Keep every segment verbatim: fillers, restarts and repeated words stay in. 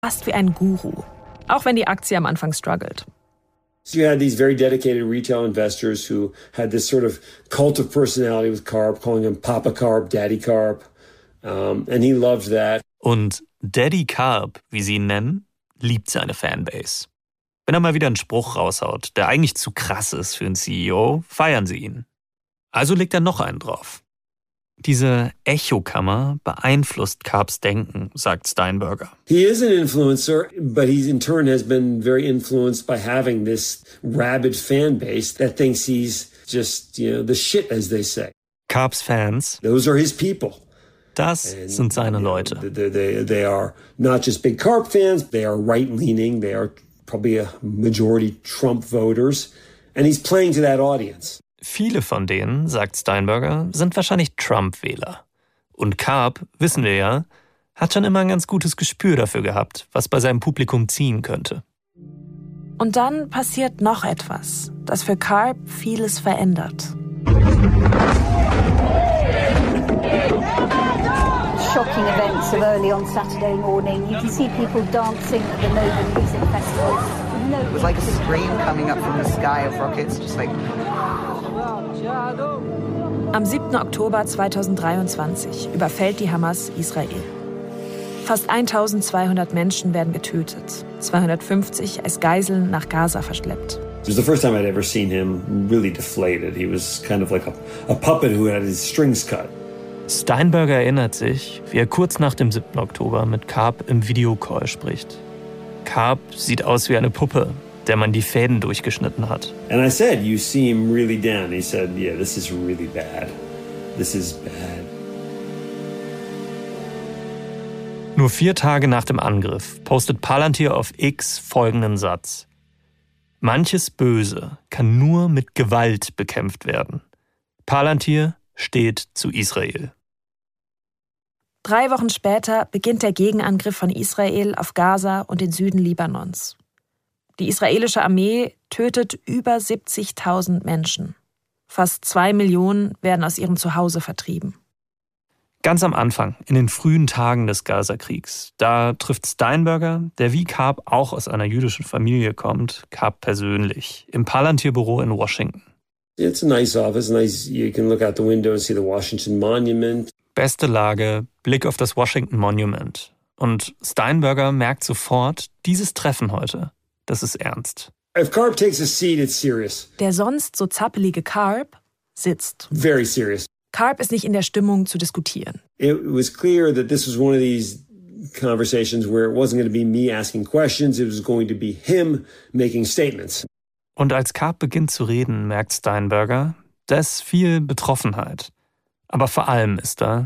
Fast wie ein Guru, auch wenn die Aktie am Anfang struggelt. So you had these very dedicated retail investors who had this sort of cult of personality with Karp, calling him Papa Karp, Daddy Karp, um, and he loved that. Und Daddy Karp, wie sie ihn nennen, liebt seine Fanbase. Wenn er mal wieder einen Spruch raushaut, der eigentlich zu krass ist für einen C E O, feiern sie ihn. Also legt er noch einen drauf. Diese Echokammer beeinflusst Karps Denken, sagt Steinberger. He is an influencer, but he in turn has been very influenced by having this rabid fan base that thinks he's just, you know, the shit, as they say. Karps Fans, those are his people. Das And, sind seine Leute. They, they, they are not just big Karp fans, they are right-leaning, they are probably a majority Trump voters, and he's playing to that audience. Viele von denen, sagt Steinberger, sind wahrscheinlich Trump-Wähler. Und Karp, wissen wir ja, hat schon immer ein ganz gutes Gespür dafür gehabt, was bei seinem Publikum ziehen könnte. Und dann passiert noch etwas, das für Karp vieles verändert. Shocking events of early on Saturday morning. You can see people dancing at the Nova Music Festival. No, it was like a scream coming up from the sky of rockets, just like... Am siebten Oktober zweitausenddreiundzwanzig überfällt die Hamas Israel. Fast eintausendzweihundert Menschen werden getötet, zweihundertfünfzig als Geiseln nach Gaza verschleppt. It was the first time I'd ever seen him really deflated. He was kind of like a, a puppet who had his strings cut. Steinberger erinnert sich, wie er kurz nach dem siebten Oktober mit Karp im Videocall spricht. Karp sieht aus wie eine Puppe, der man die Fäden durchgeschnitten hat. And I said, you seem really down. He said, yeah, this is really bad. This is bad. Nur vier Tage nach dem Angriff postet Palantir auf X folgenden Satz. Manches Böse kann nur mit Gewalt bekämpft werden. Palantir steht zu Israel. Drei Wochen später beginnt der Gegenangriff von Israel auf Gaza und den Süden Libanons. Die israelische Armee tötet über siebzigtausend Menschen. Fast zwei Millionen werden aus ihrem Zuhause vertrieben. Ganz am Anfang, in den frühen Tagen des Gaza-Kriegs, da trifft Steinberger, der wie Karp auch aus einer jüdischen Familie kommt, Karp persönlich, im Palantir-Büro in Washington. It's a nice office, nice. You can look out the window and see the Washington Monument. Beste Lage, Blick auf das Washington Monument. Und Steinberger merkt sofort, dieses Treffen heute, das ist ernst. If Karp takes a seat, it's serious. Der sonst so zappelige Karp sitzt. Very serious. Karp ist nicht in der Stimmung zu diskutieren. It was clear that this was one of these conversations where it wasn't going to be me asking questions, it was going to be him making statements. Und als Karp beginnt zu reden, merkt Steinberger, da ist viel Betroffenheit. Aber vor allem ist da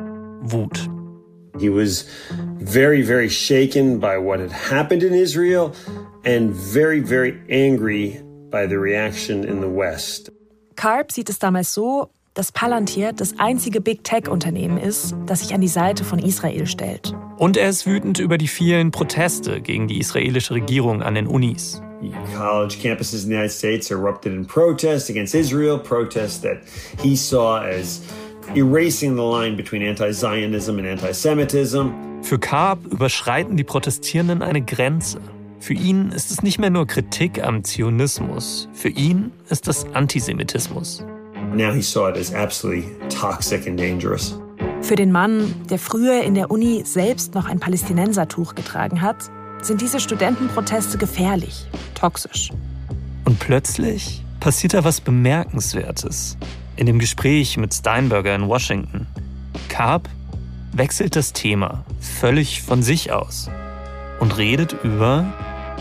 Wut. He was very, very shaken by what had happened in Israel and very, very angry by the reaction in the West. Karp sieht es damals so, dass Palantir das einzige Big-Tech-Unternehmen ist, das sich an die Seite von Israel stellt. Und er ist wütend über die vielen Proteste gegen die israelische Regierung an den Unis. College campuses in the United States erupted in protest against Israel, protests that he saw as erasing the line between anti-Zionism and anti-Semitism. Für Karp überschreiten die Protestierenden eine Grenze. Für ihn ist es nicht mehr nur Kritik am Zionismus. Für ihn ist es Antisemitismus. Now he saw it as absolutely toxic and dangerous. Für den Mann, der früher in der Uni selbst noch ein Palästinensertuch getragen hat, sind diese Studentenproteste gefährlich, toxisch. Und plötzlich passiert da was Bemerkenswertes. In dem Gespräch mit Steinberger in Washington. Karp wechselt das Thema völlig von sich aus und redet über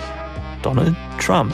Donald Trump.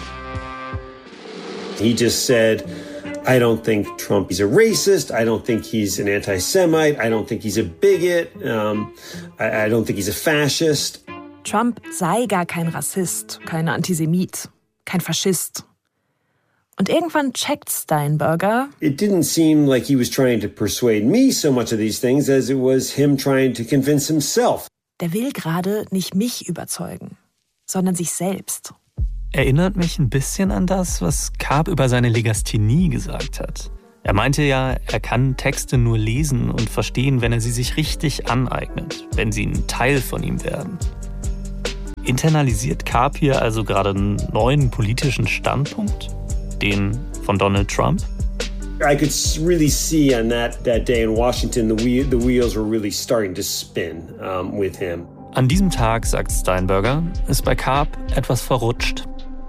He just said, I don't think Trump is a racist. I don't think he's an anti-Semite. I don't think he's a bigot. Um, I, I don't think he's a fascist. Trump sei gar kein Rassist, kein Antisemit, kein Faschist. Und irgendwann checkt Steinberger, it didn't seem like he was trying to persuade me so much of these things as it was him trying to convince himself. Der will gerade nicht mich überzeugen, sondern sich selbst. Erinnert mich ein bisschen an das, was Karp über seine Legasthenie gesagt hat. Er meinte ja, er kann Texte nur lesen und verstehen, wenn er sie sich richtig aneignet, wenn sie ein Teil von ihm werden. Internalisiert Karp hier also gerade einen neuen politischen Standpunkt? Den von Donald Trump? I could really see on that, that day in Washington, the, wheel, the wheels were really starting to spin um, with him. An diesem Tag, sagt Steinberger, ist bei Karp etwas verrutscht.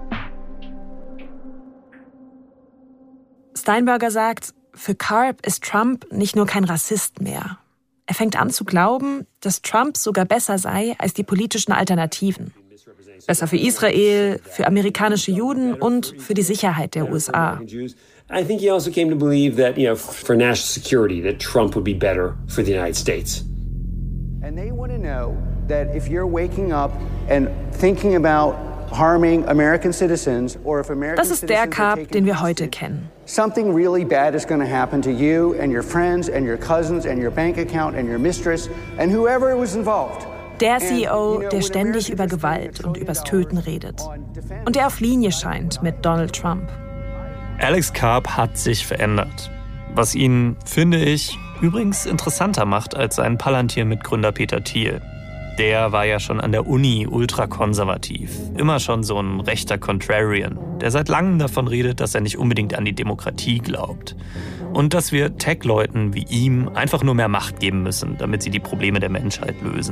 Steinberger sagt, für Karp ist Trump nicht nur kein Rassist mehr. Er fängt an zu glauben, dass Trump sogar besser sei als die politischen Alternativen. Besser für Israel, für amerikanische Juden und für die Sicherheit der U S A. I think he also came to believe that, you know, for national security, that Trump would be better for the United States. And they want to know that if you're waking up and thinking about harming American citizens or if American Das ist der Karp, den wir heute kennen. Something really bad is going to happen to you and your friends and your cousins and your bank account and your mistress and whoever was involved. Der C E O, der ständig über Gewalt und übers Töten redet. Und der auf Linie scheint mit Donald Trump. Alex Karp hat sich verändert. Was ihn, finde ich, übrigens interessanter macht als sein Palantir-Mitgründer Peter Thiel. Der war ja schon an der Uni ultrakonservativ. Immer schon so ein rechter Contrarian, der seit langem davon redet, dass er nicht unbedingt an die Demokratie glaubt. Und dass wir Tech-Leuten wie ihm einfach nur mehr Macht geben müssen, damit sie die Probleme der Menschheit lösen.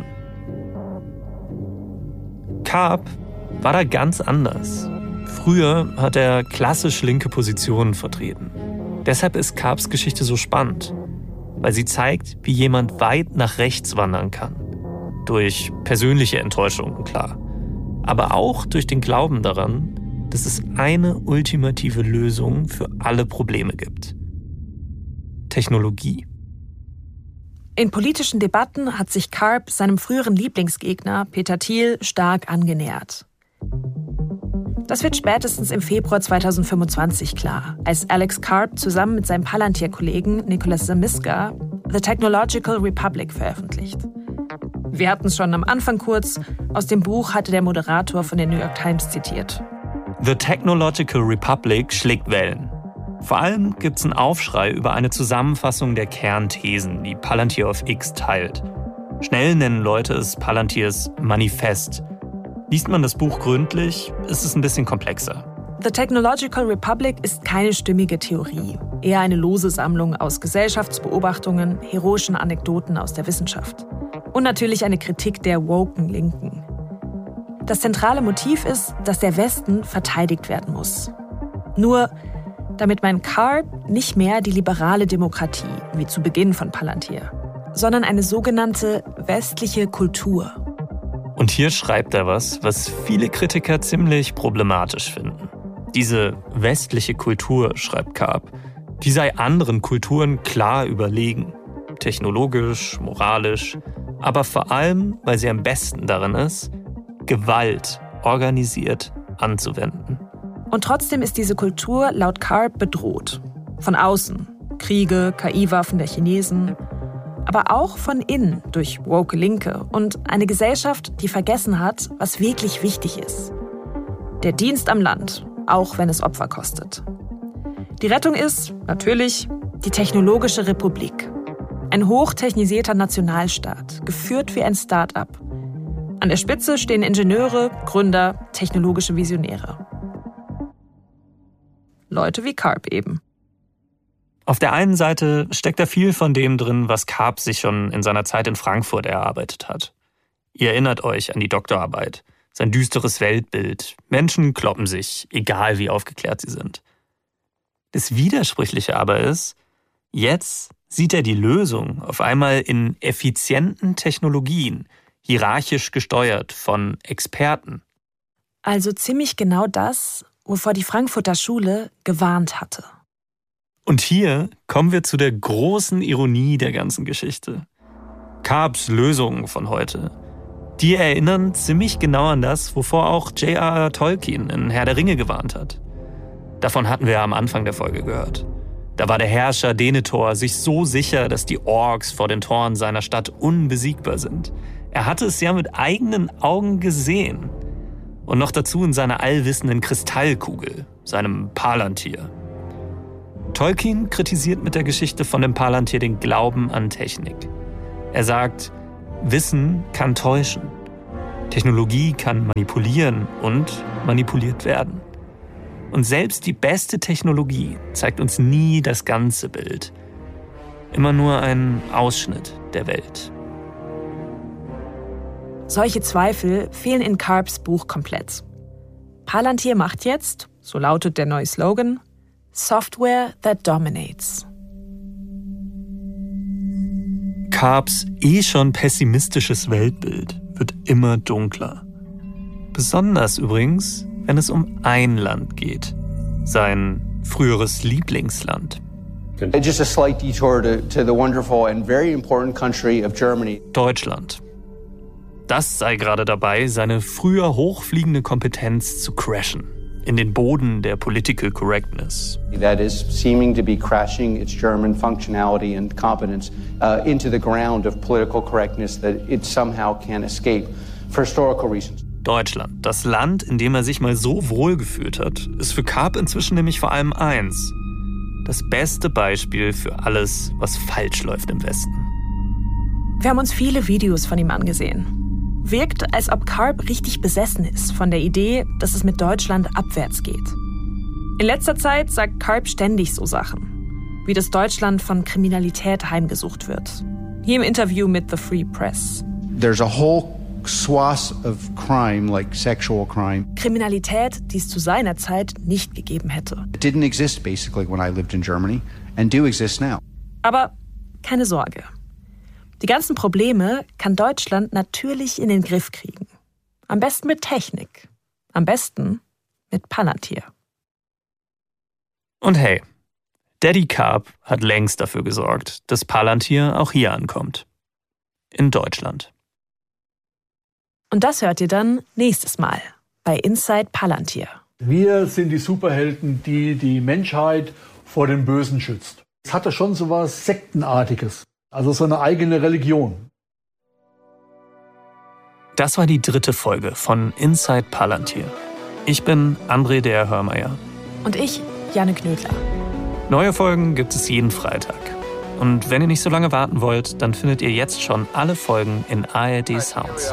Karp war da ganz anders. Früher hat er klassisch linke Positionen vertreten. Deshalb ist Karps Geschichte so spannend, weil sie zeigt, wie jemand weit nach rechts wandern kann. Durch persönliche Enttäuschungen, klar. Aber auch durch den Glauben daran, dass es eine ultimative Lösung für alle Probleme gibt. Technologie. In politischen Debatten hat sich Karp seinem früheren Lieblingsgegner Peter Thiel stark angenähert. Das wird spätestens im Februar zweitausendfünfundzwanzig klar, als Alex Karp zusammen mit seinem Palantir-Kollegen Nicholas Zamiska The Technological Republic veröffentlicht. Wir hatten es schon am Anfang kurz, aus dem Buch hatte der Moderator von der New York Times zitiert. The Technological Republic schlägt Wellen. Vor allem gibt es einen Aufschrei über eine Zusammenfassung der Kernthesen, die Palantir auf X teilt. Schnell nennen Leute es Palantirs Manifest. Liest man das Buch gründlich, ist es ein bisschen komplexer. The Technological Republic ist keine stimmige Theorie, eher eine lose Sammlung aus Gesellschaftsbeobachtungen, heroischen Anekdoten aus der Wissenschaft. Und natürlich eine Kritik der woken Linken. Das zentrale Motiv ist, dass der Westen verteidigt werden muss. Nur damit meint Karp nicht mehr die liberale Demokratie, wie zu Beginn von Palantir, sondern eine sogenannte westliche Kultur. Und hier schreibt er was, was viele Kritiker ziemlich problematisch finden. Diese westliche Kultur, schreibt Karp, die sei anderen Kulturen klar überlegen. Technologisch, moralisch, aber vor allem, weil sie am besten darin ist, Gewalt organisiert anzuwenden. Und trotzdem ist diese Kultur laut Karp bedroht. Von außen, Kriege, K I-Waffen der Chinesen, aber auch von innen durch woke Linke und eine Gesellschaft, die vergessen hat, was wirklich wichtig ist. Der Dienst am Land, auch wenn es Opfer kostet. Die Rettung ist, natürlich, die Technologische Republik. Ein hochtechnisierter Nationalstaat, geführt wie ein Start-up. An der Spitze stehen Ingenieure, Gründer, technologische Visionäre. Leute wie Karp eben. Auf der einen Seite steckt da viel von dem drin, was Karp sich schon in seiner Zeit in Frankfurt erarbeitet hat. Ihr erinnert euch an die Doktorarbeit, sein düsteres Weltbild. Menschen kloppen sich, egal wie aufgeklärt sie sind. Das Widersprüchliche aber ist, jetzt sieht er die Lösung auf einmal in effizienten Technologien, hierarchisch gesteuert von Experten. Also ziemlich genau das, wovor die Frankfurter Schule gewarnt hatte. Und hier kommen wir zu der großen Ironie der ganzen Geschichte. Karps Lösungen von heute, die erinnern ziemlich genau an das, wovor auch J R R Tolkien in Herr der Ringe gewarnt hat. Davon hatten wir ja am Anfang der Folge gehört. Da war der Herrscher Denethor sich so sicher, dass die Orks vor den Toren seiner Stadt unbesiegbar sind. Er hatte es ja mit eigenen Augen gesehen. Und noch dazu in seiner allwissenden Kristallkugel, seinem Palantir. Tolkien kritisiert mit der Geschichte von dem Palantir den Glauben an Technik. Er sagt, Wissen kann täuschen. Technologie kann manipulieren und manipuliert werden. Und selbst die beste Technologie zeigt uns nie das ganze Bild. Immer nur einen Ausschnitt der Welt. Solche Zweifel fehlen in Karps Buch komplett. Palantir macht jetzt, so lautet der neue Slogan, Software that dominates. Karps eh schon pessimistisches Weltbild wird immer dunkler. Besonders übrigens, wenn es um ein Land geht. Sein früheres Lieblingsland. Just a slight detour to, to the wonderful and very important country of Germany. Deutschland. Das sei gerade dabei, seine früher hochfliegende Kompetenz zu crashen. In den Boden der Political Correctness. That is seeming to be crashing its German functionality and competence uh, into the ground of political correctness that it somehow can escape for historical reasons. Deutschland, das Land, in dem er sich mal so wohl gefühlt hat, ist für Karp inzwischen nämlich vor allem eins. Das beste Beispiel für alles, was falsch läuft im Westen. Wir haben uns viele Videos von ihm angesehen. Wirkt, als ob Karp richtig besessen ist von der Idee, dass es mit Deutschland abwärts geht. In letzter Zeit sagt Karp ständig so Sachen, wie das Deutschland von Kriminalität heimgesucht wird. Hier im Interview mit The Free Press. There's a whole swath of crime, like sexual crime. Kriminalität, die es zu seiner Zeit nicht gegeben hätte. It didn't exist basically when I lived in Germany and do exist now. Aber keine Sorge. Die ganzen Probleme kann Deutschland natürlich in den Griff kriegen. Am besten mit Technik. Am besten mit Palantir. Und hey, Daddy Karp hat längst dafür gesorgt, dass Palantir auch hier ankommt. In Deutschland. Und das hört ihr dann nächstes Mal bei Inside Palantir. Wir sind die Superhelden, die die Menschheit vor dem Bösen schützt. Es hatte schon so was Sektenartiges. Also so eine eigene Religion. Das war die dritte Folge von Inside Palantir. Ich bin André der Hörmeier. Und ich, Janne Knödler. Neue Folgen gibt es jeden Freitag. Und wenn ihr nicht so lange warten wollt, dann findet ihr jetzt schon alle Folgen in A R D Sounds.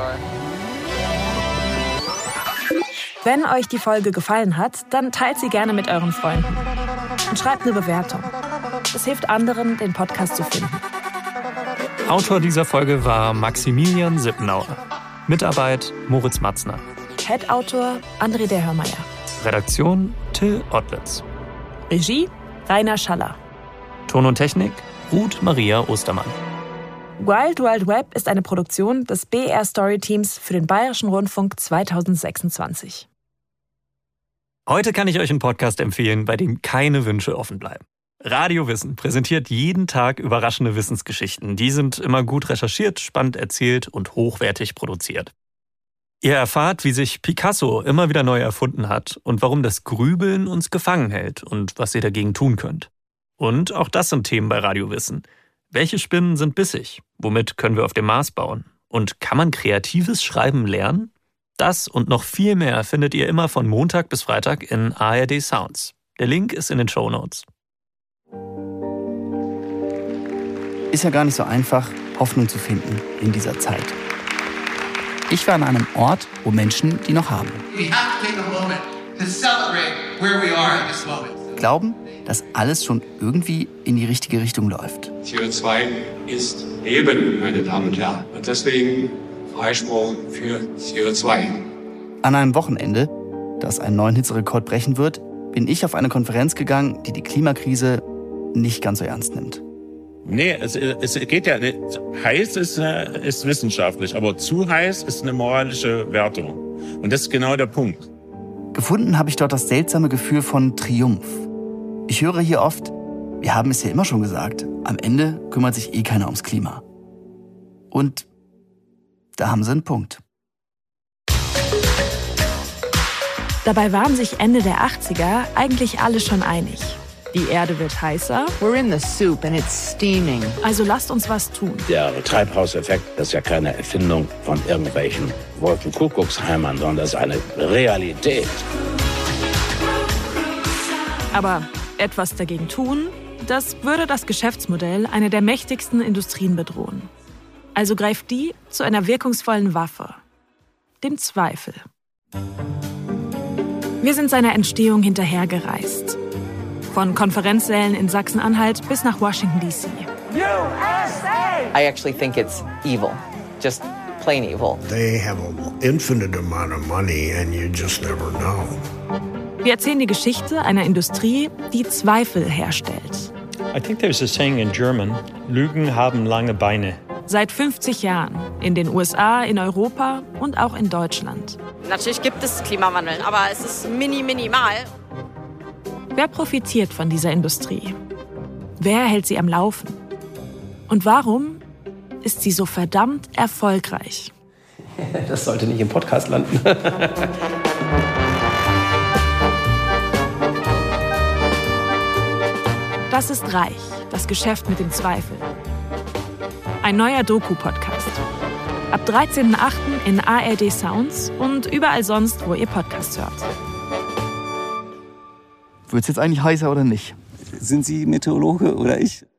Wenn euch die Folge gefallen hat, dann teilt sie gerne mit euren Freunden. Und schreibt eine Bewertung. Das hilft anderen, den Podcast zu finden. Autor dieser Folge war Maximilian Sippenauer. Mitarbeit Moritz Matzner. Head-Autor André der Hörmeier. Redaktion Till Ottlitz. Regie Rainer Schaller. Ton und Technik Ruth Maria Ostermann. Wild Wild Web ist eine Produktion des B R Story Teams für den Bayerischen Rundfunk zweitausendsechsundzwanzig. Heute kann ich euch einen Podcast empfehlen, bei dem keine Wünsche offen bleiben. Radio Wissen präsentiert jeden Tag überraschende Wissensgeschichten. Die sind immer gut recherchiert, spannend erzählt und hochwertig produziert. Ihr erfahrt, wie sich Picasso immer wieder neu erfunden hat und warum das Grübeln uns gefangen hält und was ihr dagegen tun könnt. Und auch das sind Themen bei Radio Wissen. Welche Spinnen sind bissig? Womit können wir auf dem Mars bauen? Und kann man kreatives Schreiben lernen? Das und noch viel mehr findet ihr immer von Montag bis Freitag in A R D Sounds. Der Link ist in den Shownotes. Ist ja gar nicht so einfach, Hoffnung zu finden in dieser Zeit. Ich war an einem Ort, wo Menschen die noch haben. Glauben, dass alles schon irgendwie in die richtige Richtung läuft. C O zwei ist Leben, meine Damen und Herren. Und deswegen Freispruch für C O zwei. An einem Wochenende, das einen neuen Hitzerekord brechen wird, bin ich auf eine Konferenz gegangen, die die Klimakrise nicht ganz so ernst nimmt. Nee, es, es geht ja nicht. Heiß ist, ist wissenschaftlich, aber zu heiß ist eine moralische Wertung. Und das ist genau der Punkt. Gefunden habe ich dort das seltsame Gefühl von Triumph. Ich höre hier oft, wir haben es ja immer schon gesagt, am Ende kümmert sich eh keiner ums Klima. Und da haben sie einen Punkt. Dabei waren sich Ende der achtziger eigentlich alle schon einig. Die Erde wird heißer. We're in the soup and it's steaming. Also lasst uns was tun. Der Treibhauseffekt, das ist ja keine Erfindung von irgendwelchen Wolkenkuckucksheimern, sondern das ist eine Realität. Aber etwas dagegen tun, das würde das Geschäftsmodell einer der mächtigsten Industrien bedrohen. Also greift die zu einer wirkungsvollen Waffe. dem Zweifel. Wir sind seiner Entstehung hinterhergereist. Von Konferenzsälen in Sachsen-Anhalt bis nach Washington D C. U S A! I actually think it's evil. Just plain evil. They have an infinite amount of money and you just never know. Wir erzählen die Geschichte einer Industrie, die Zweifel herstellt. I think there's a saying in German, Lügen haben lange Beine. Seit fünfzig Jahren in den U S A, in Europa und auch in Deutschland. Natürlich gibt es Klimawandel, aber es ist mini, minimal. Wer profitiert von dieser Industrie? Wer hält sie am Laufen? Und warum ist sie so verdammt erfolgreich? Das sollte nicht im Podcast landen. Das ist Reich, das Geschäft mit dem Zweifel. Ein neuer Doku-Podcast. Ab dreizehnten achten in A R D Sounds und überall sonst, wo ihr Podcasts hört. Wird's jetzt eigentlich heißer oder nicht? Sind Sie Meteorologe oder ich?